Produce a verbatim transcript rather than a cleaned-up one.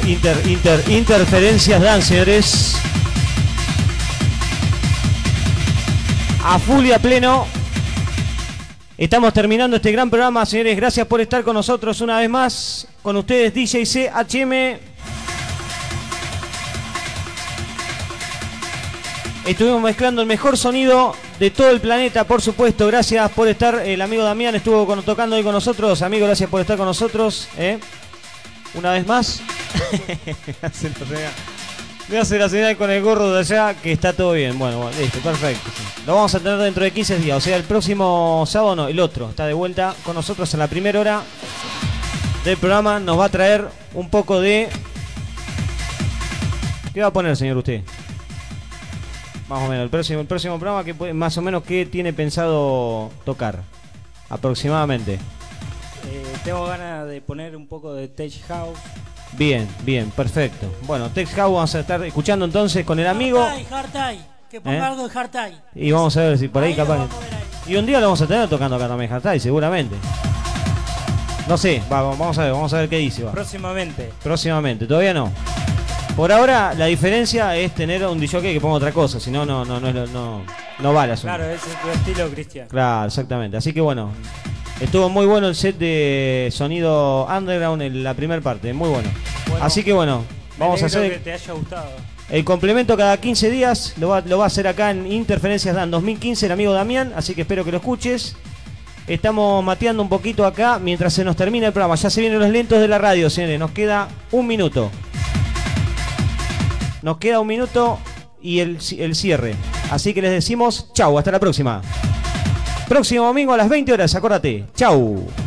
inter, inter, interferencias dan, señores. A full y a pleno. Estamos terminando este gran programa, señores. Gracias por estar con nosotros una vez más. Con ustedes, D J C H M. Estuvimos mezclando el mejor sonido de todo el planeta, por supuesto. Gracias por estar. El amigo Damián estuvo con, tocando hoy con nosotros. Amigo, gracias por estar con nosotros. ¿eh? Una vez más. Voy a hacer la señal con el gorro de allá, que está todo bien. Bueno, bueno, listo, perfecto. Sí. Lo vamos a tener dentro de quince días. O sea, el próximo sábado, no, el otro. Está de vuelta con nosotros en la primera hora del programa. Nos va a traer un poco de... ¿Qué va a poner, señor, usted? Más o menos, el próximo, el próximo programa, que puede, más o menos, ¿qué tiene pensado tocar? Aproximadamente. Eh, tengo ganas de poner un poco de Tech House. Bien, bien, perfecto. Bueno, Tech House vamos a estar escuchando entonces con el amigo. Hardtime, Hardtime, que ponga ¿Eh? algo de Hardtime. Y vamos a ver si por ahí, ahí capaz. Ahí. Y un día lo vamos a tener tocando acá también Hardtime, seguramente. No sé, va, vamos a ver, vamos a ver qué dice. Va. Próximamente. Próximamente, todavía no. Por ahora la diferencia es tener un D J que ponga otra cosa, si no, no, no, no, no, no vale asunto. Claro, ese es tu estilo, Cristian. Claro, exactamente. Así que bueno, estuvo muy bueno el set de sonido underground en la primera parte, muy bueno. bueno Así que bueno, vamos a hacer que te haya gustado. El complemento cada quince días, lo va, lo va a hacer acá en Interferencias Dan dos mil quince el amigo Damián, así que espero que lo escuches. Estamos mateando un poquito acá mientras se nos termina el programa. Ya se vienen los lentos de la radio, señores. Nos queda un minuto. Nos queda un minuto y el, el cierre. Así que les decimos chau, hasta la próxima. Próximo domingo a las veinte horas, acordate. Chau.